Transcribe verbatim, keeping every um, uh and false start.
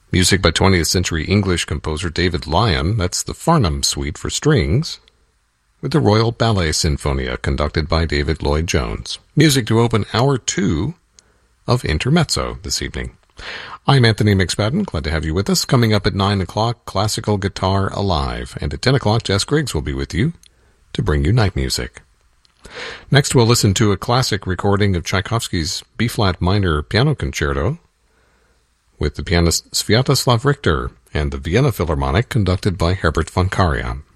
Music by twentieth century English composer David Lyon, that's the Farnham Suite for strings, with the Royal Ballet Sinfonia conducted by David Lloyd-Jones. Music to open Hour two of Intermezzo this evening. I'm Anthony McSpadden, glad to have you with us. Coming up at nine o'clock, Classical Guitar Alive, and at ten o'clock, Jess Griggs will be with you to bring you night music. Next, we'll listen to a classic recording of Tchaikovsky's B-flat minor piano concerto with the pianist Sviatoslav Richter and the Vienna Philharmonic conducted by Herbert von Karajan.